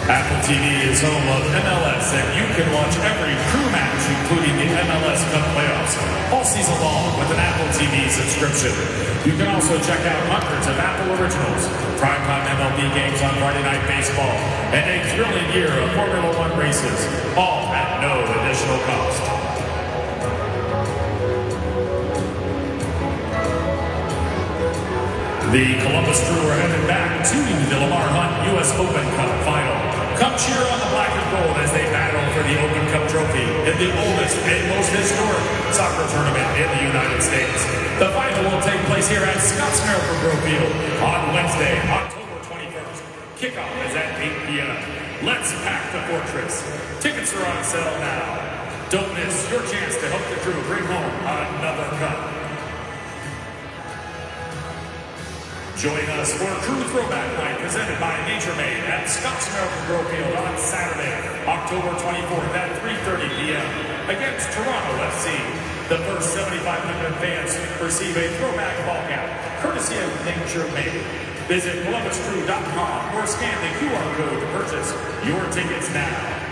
Apple TV is home of MLS, and you can watch every crew match, including the MLS Cup playoffs, all season long with an Apple TV subscription. You can also check out hundreds of Apple originals, primetime MLB games on Friday Night Baseball, and a thrilling year of Formula One races, all at no additional cost. The Columbus Crew are headed back to the Lamar Hunt U.S. Open Cup final. Come cheer on the black and gold as they battle for the Open Cup trophy in the oldest and most historic soccer tournament in the United States. The final will take place here at Scottsmere Grove Field on Wednesday, October 21st. Kickoff is at 8 p.m. Let's pack the fortress. Tickets are on sale now. Don't miss your chance to help the crew bring home another cup. Join us for Crew Throwback Night presented by Nature Made at Scottsmere Grove Field on Saturday, October 24th at 3:30 p.m. against Toronto FC. The first 7,500 fans receive a throwback ball cap, courtesy of Nature Made. Visit ColumbusCrew.com or scan the QR code to purchase your tickets now.